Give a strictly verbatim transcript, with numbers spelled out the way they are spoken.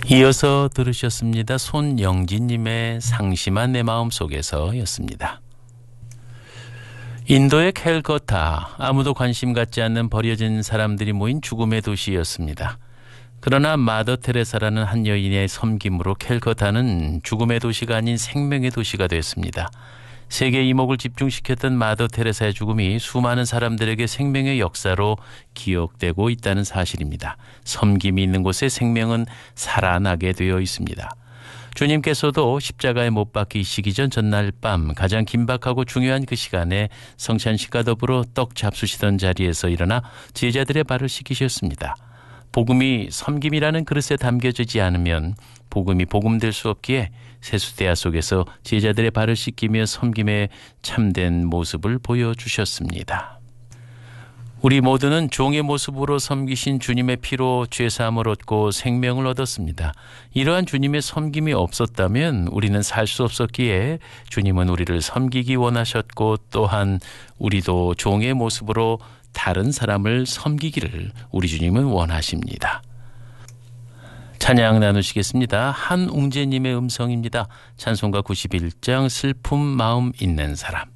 이어서 들으셨습니다. 손영진님의 상심한 내 마음속에서였습니다. 인도의 캘커타, 아무도 관심 갖지 않는 버려진 사람들이 모인 죽음의 도시였습니다. 그러나 마더 테레사라는 한 여인의 섬김으로 캘커타는 죽음의 도시가 아닌 생명의 도시가 됐습니다. 세계 이목을 집중시켰던 마더 테레사의 죽음이 수많은 사람들에게 생명의 역사로 기억되고 있다는 사실입니다. 섬김이 있는 곳에 생명은 살아나게 되어 있습니다. 주님께서도 십자가에 못 박히시기 전 전날 밤 가장 긴박하고 중요한 그 시간에 성찬식과 더불어 떡 잡수시던 자리에서 일어나 제자들의 발을 씻기셨습니다. 복음이 섬김이라는 그릇에 담겨지지 않으면 복음이 복음될 수 없기에 세수대야 속에서 제자들의 발을 씻기며 섬김의 참된 모습을 보여주셨습니다. 우리 모두는 종의 모습으로 섬기신 주님의 피로 죄사함을 얻고 생명을 얻었습니다. 이러한 주님의 섬김이 없었다면 우리는 살 수 없었기에 주님은 우리를 섬기기 원하셨고 또한 우리도 종의 모습으로 다른 사람을 섬기기를 우리 주님은 원하십니다. 찬양 나누시겠습니다. 한웅재님의 음성입니다. 찬송가 구십일 장 슬픔 마음 있는 사람.